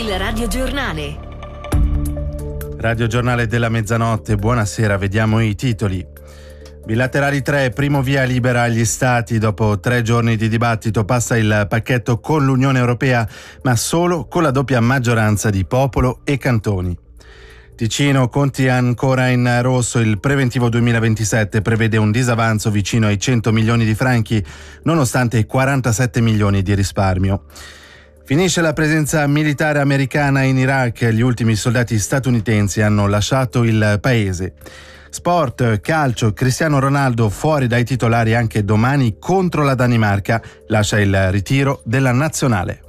Il radiogiornale. Radiogiornale della mezzanotte, buonasera, vediamo i titoli. Bilaterali 3, primo via libera agli Stati. Dopo 3 giorni di dibattito passa il pacchetto con l'Unione Europea, ma solo con la doppia maggioranza di popolo e cantoni. Ticino, conti ancora in rosso, il preventivo 2027 prevede un disavanzo vicino ai 100 milioni di franchi, nonostante i 47 milioni di risparmio. Finisce la presenza militare americana in Iraq, gli ultimi soldati statunitensi hanno lasciato il paese. Sport, calcio, Cristiano Ronaldo fuori dai titolari anche domani contro la Danimarca, lascia il ritiro della nazionale.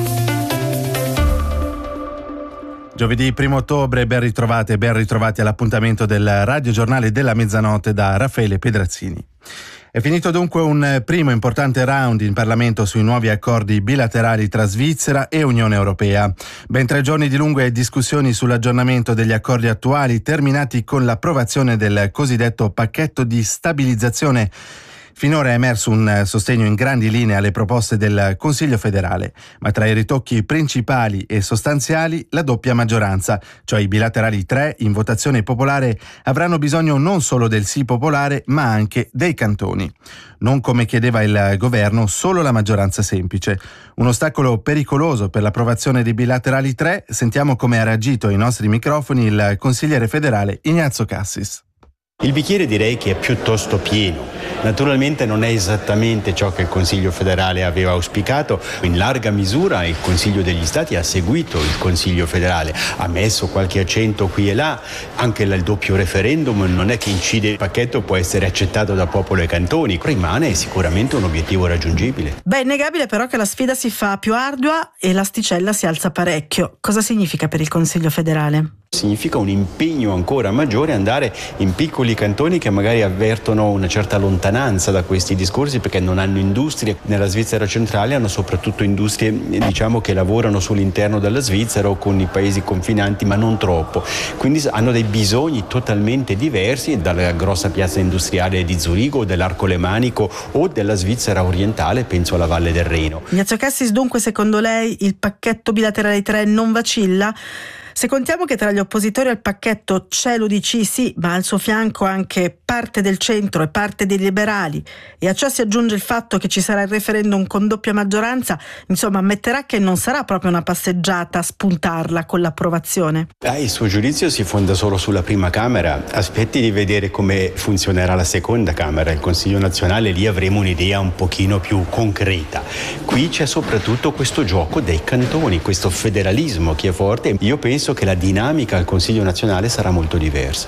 Giovedì 1 ottobre, ben ritrovati all'appuntamento del radiogiornale della mezzanotte da Raffaele Pedrazzini. È finito dunque un primo importante round in Parlamento sui nuovi accordi bilaterali tra Svizzera e Unione Europea. Ben 3 giorni di lunghe discussioni sull'aggiornamento degli accordi attuali, terminati con l'approvazione del cosiddetto pacchetto di stabilizzazione. Finora è emerso un sostegno in grandi linee alle proposte del Consiglio federale, ma tra i ritocchi principali e sostanziali la doppia maggioranza, cioè i bilaterali 3 in votazione popolare avranno bisogno non solo del sì popolare ma anche dei cantoni. Non come chiedeva il governo, solo la maggioranza semplice. Un ostacolo pericoloso per l'approvazione dei bilaterali 3, sentiamo come ha reagito ai nostri microfoni il consigliere federale Ignazio Cassis. Il bicchiere direi che è piuttosto pieno. Naturalmente non è esattamente ciò che il Consiglio federale aveva auspicato. In larga misura il Consiglio degli Stati ha seguito il Consiglio federale, ha messo qualche accento qui e là, anche il doppio referendum non è che incide, il pacchetto può essere accettato da popolo e cantoni, rimane sicuramente un obiettivo raggiungibile. È innegabile però che la sfida si fa più ardua e l'asticella si alza parecchio. Cosa significa per il Consiglio federale? Significa un impegno ancora maggiore andare in piccoli cantoni che magari avvertono una certa lontananza da questi discorsi perché non hanno industrie. Nella Svizzera centrale hanno soprattutto industrie che lavorano sull'interno della Svizzera o con i paesi confinanti, ma non troppo. Quindi hanno dei bisogni totalmente diversi dalla grossa piazza industriale di Zurigo, dell'Arco Lemanico o della Svizzera orientale, penso alla Valle del Reno. Ignazio Cassis, dunque secondo lei il pacchetto bilaterale 3 non vacilla? Se contiamo che tra gli oppositori al pacchetto c'è l'UDC, sì, ma al suo fianco anche parte del centro e parte dei liberali, e a ciò si aggiunge il fatto che ci sarà il referendum con doppia maggioranza, insomma ammetterà che non sarà proprio una passeggiata a spuntarla con l'approvazione. Il suo giudizio si fonda solo sulla prima Camera, aspetti di vedere come funzionerà la seconda Camera, il Consiglio nazionale, lì avremo un'idea un pochino più concreta. Qui c'è soprattutto questo gioco dei cantoni, questo federalismo che è forte. Io penso che la dinamica al Consiglio nazionale sarà molto diversa.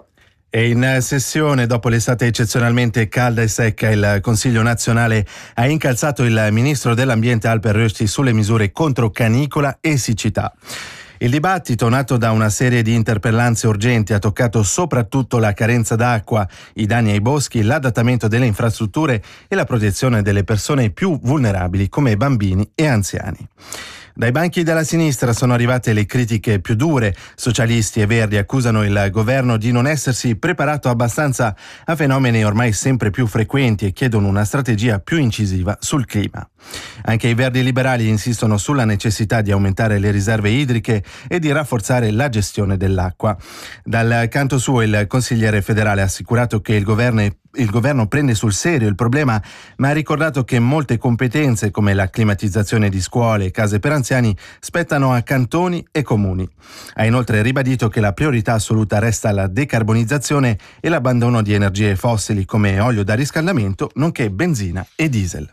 E in sessione, dopo l'estate eccezionalmente calda e secca, il Consiglio nazionale ha incalzato il ministro dell'Ambiente Alper Rösti sulle misure contro canicola e siccità. Il dibattito, nato da una serie di interpellanze urgenti, ha toccato soprattutto la carenza d'acqua, i danni ai boschi, l'adattamento delle infrastrutture e la protezione delle persone più vulnerabili come bambini e anziani. Dai banchi della sinistra sono arrivate le critiche più dure. Socialisti e verdi accusano il governo di non essersi preparato abbastanza a fenomeni ormai sempre più frequenti e chiedono una strategia più incisiva sul clima. Anche i verdi liberali insistono sulla necessità di aumentare le riserve idriche e di rafforzare la gestione dell'acqua. Dal canto suo il consigliere federale ha assicurato che il governo prende sul serio il problema, ma ha ricordato che molte competenze come la climatizzazione di scuole e case per anziani spettano a cantoni e comuni. Ha inoltre ribadito che la priorità assoluta resta la decarbonizzazione e l'abbandono di energie fossili come olio da riscaldamento, nonché benzina e diesel.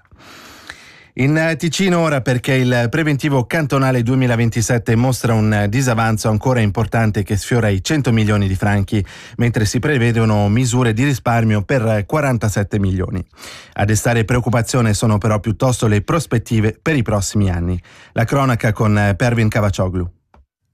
In Ticino ora, perché il preventivo cantonale 2027 mostra un disavanzo ancora importante che sfiora i 100 milioni di franchi, mentre si prevedono misure di risparmio per 47 milioni. A destare preoccupazione sono però piuttosto le prospettive per i prossimi anni. La cronaca con Pervin Cavaccioglu.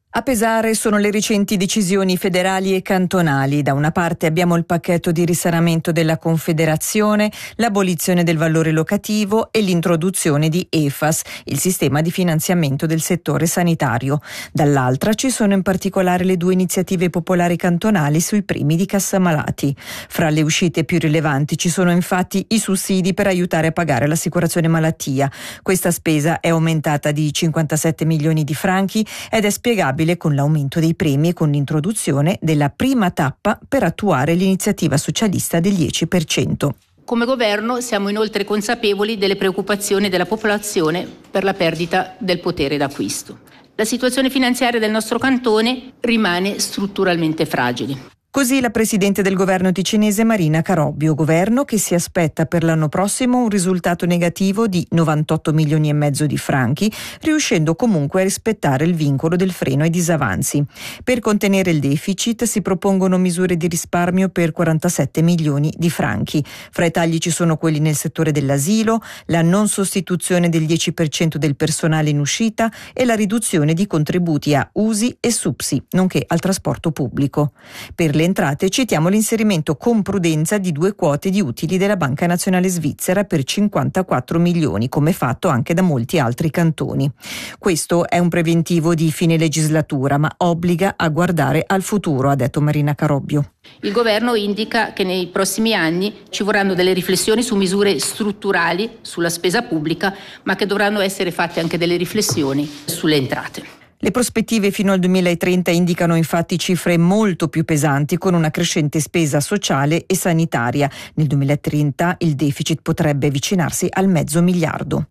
A pesare sono le recenti decisioni federali e cantonali. Da una parte abbiamo il pacchetto di risanamento della Confederazione, l'abolizione del valore locativo e l'introduzione di EFAS, il sistema di finanziamento del settore sanitario. Dall'altra ci sono in particolare le 2 iniziative popolari cantonali sui primi di cassamalati. Fra le uscite più rilevanti ci sono infatti i sussidi per aiutare a pagare l'assicurazione malattia. Questa spesa è aumentata di 57 milioni di franchi ed è spiegabile con l'aumento dei premi e con l'introduzione della prima tappa per attuare l'iniziativa socialista del 10%. Come governo siamo inoltre consapevoli delle preoccupazioni della popolazione per la perdita del potere d'acquisto. La situazione finanziaria del nostro cantone rimane strutturalmente fragile. Così la presidente del governo ticinese Marina Carobbio, governo che si aspetta per l'anno prossimo un risultato negativo di 98 milioni e mezzo di franchi, riuscendo comunque a rispettare il vincolo del freno ai disavanzi. Per contenere il deficit si propongono misure di risparmio per 47 milioni di franchi. Fra i tagli ci sono quelli nel settore dell'asilo, la non sostituzione del 10% del personale in uscita e la riduzione di contributi a USI e SUPSI, nonché al trasporto pubblico. Per le entrate citiamo l'inserimento con prudenza di 2 quote di utili della Banca Nazionale Svizzera per 54 milioni, come fatto anche da molti altri cantoni. Questo è un preventivo di fine legislatura, ma obbliga a guardare al futuro, ha detto Marina Carobbio. Il governo indica che nei prossimi anni ci vorranno delle riflessioni su misure strutturali sulla spesa pubblica, ma che dovranno essere fatte anche delle riflessioni sulle entrate. Le prospettive fino al 2030 indicano infatti cifre molto più pesanti, con una crescente spesa sociale e sanitaria. Nel 2030 il deficit potrebbe avvicinarsi al $500 miliardi.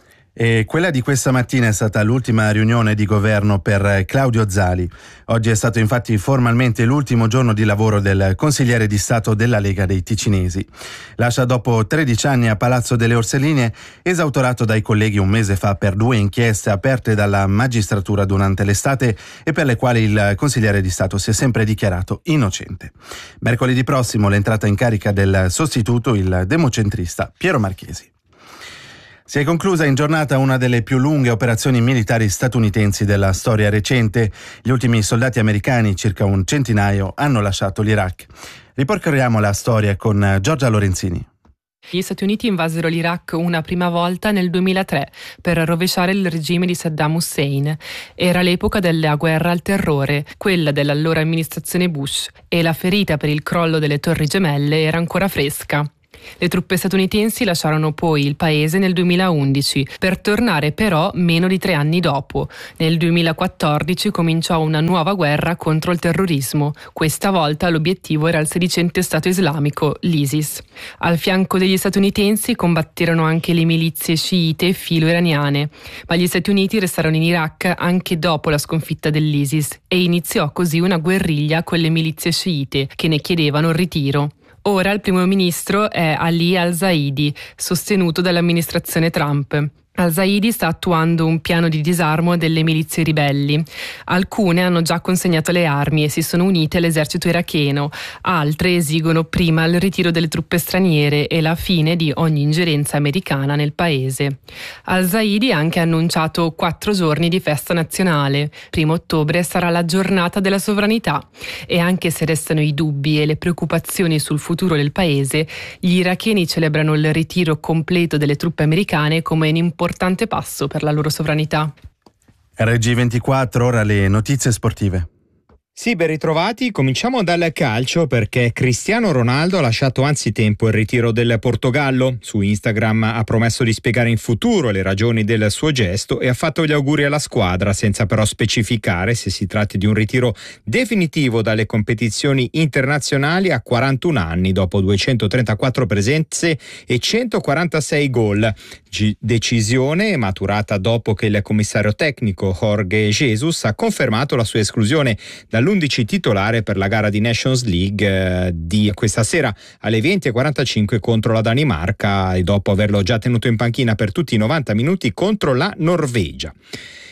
E quella di questa mattina è stata l'ultima riunione di governo per Claudio Zali. Oggi è stato infatti formalmente l'ultimo giorno di lavoro del consigliere di Stato della Lega dei Ticinesi. Lascia dopo 13 anni a Palazzo delle Orselline, esautorato dai colleghi un mese fa per 2 inchieste aperte dalla magistratura durante l'estate e per le quali il consigliere di Stato si è sempre dichiarato innocente. Mercoledì prossimo l'entrata in carica del sostituto, il democentrista Piero Marchesi. Si è conclusa in giornata una delle più lunghe operazioni militari statunitensi della storia recente. Gli ultimi soldati americani, circa un centinaio, hanno lasciato l'Iraq. Ripercorriamo la storia con Giorgia Lorenzini. Gli Stati Uniti invasero l'Iraq una prima volta nel 2003 per rovesciare il regime di Saddam Hussein. Era l'epoca della guerra al terrore, quella dell'allora amministrazione Bush, e la ferita per il crollo delle Torri Gemelle era ancora fresca. Le truppe statunitensi lasciarono poi il paese nel 2011, per tornare però meno di 3 anni dopo. Nel 2014 cominciò una nuova guerra contro il terrorismo. Questa volta l'obiettivo era il sedicente Stato islamico, l'ISIS. Al fianco degli statunitensi combatterono anche le milizie sciite filo-iraniane, ma gli Stati Uniti restarono in Iraq anche dopo la sconfitta dell'ISIS e iniziò così una guerriglia con le milizie sciite che ne chiedevano il ritiro. Ora il primo ministro è Ali al-Zaidi, sostenuto dall'amministrazione Trump. Al-Zaidi sta attuando un piano di disarmo delle milizie ribelli. Alcune hanno già consegnato le armi e si sono unite all'esercito iracheno, altre esigono prima il ritiro delle truppe straniere e la fine di ogni ingerenza americana nel paese. Al-Zaidi ha anche annunciato 4 giorni di festa nazionale. 1 ottobre sarà la giornata della sovranità e anche se restano i dubbi e le preoccupazioni sul futuro del paese, gli iracheni celebrano il ritiro completo delle truppe americane come un importante passo per la loro sovranità. RG24, ora le notizie sportive. Sì, ben ritrovati. Cominciamo dal calcio perché Cristiano Ronaldo ha lasciato anzitempo il ritiro del Portogallo. Su Instagram ha promesso di spiegare in futuro le ragioni del suo gesto e ha fatto gli auguri alla squadra senza però specificare se si tratti di un ritiro definitivo dalle competizioni internazionali a 41 anni dopo 234 presenze e 146 gol. Decisione maturata dopo che il commissario tecnico Jorge Jesus ha confermato la sua esclusione dall'11 titolare per la gara di Nations League di questa sera alle 20:45 contro la Danimarca e dopo averlo già tenuto in panchina per tutti i 90 minuti contro la Norvegia.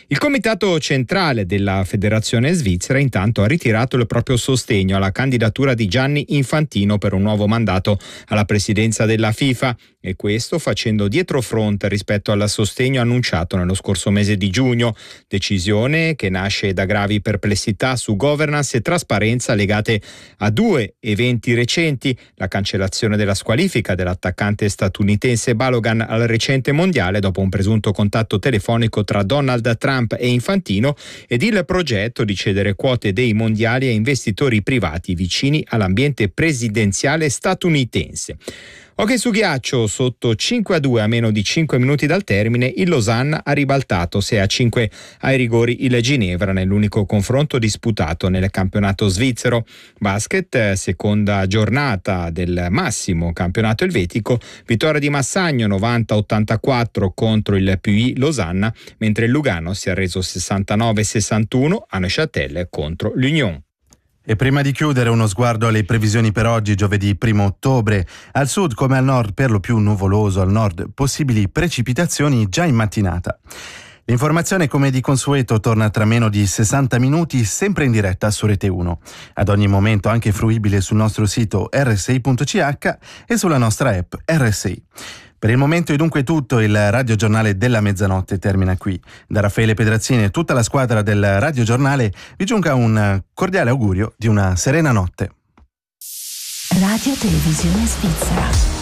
Il comitato centrale della Federazione Svizzera intanto ha ritirato il proprio sostegno alla candidatura di Gianni Infantino per un nuovo mandato alla presidenza della FIFA, e questo facendo dietrofront rispetto al sostegno annunciato nello scorso mese di giugno, decisione che nasce da gravi perplessità su governance e trasparenza legate a due eventi recenti: la cancellazione della squalifica dell'attaccante statunitense Balogun al recente mondiale dopo un presunto contatto telefonico tra Donald Trump e Infantino, ed il progetto di cedere quote dei mondiali a investitori privati vicini all'ambiente presidenziale statunitense. Hockey su ghiaccio, sotto 5-2 a meno di 5 minuti dal termine, il Lausanne ha ribaltato 6-5 ai rigori il Ginevra nell'unico confronto disputato nel campionato svizzero. Basket, seconda giornata del massimo campionato elvetico, vittoria di Massagno 90-84 contro il PUI Lausanne, mentre il Lugano si è arreso 69-61 a Neuchâtel contro l'Union. E prima di chiudere, uno sguardo alle previsioni per oggi, giovedì 1 ottobre. Al sud come al nord per lo più nuvoloso, al nord possibili precipitazioni già in mattinata. L'informazione, come di consueto, torna tra meno di 60 minuti, sempre in diretta su Rete 1. Ad ogni momento anche fruibile sul nostro sito rsi.ch e sulla nostra app RSI. Per il momento è dunque tutto, il radiogiornale della mezzanotte termina qui. Da Raffaele Pedrazzini e tutta la squadra del radiogiornale vi giunga un cordiale augurio di una serena notte. Radio Televisione Svizzera.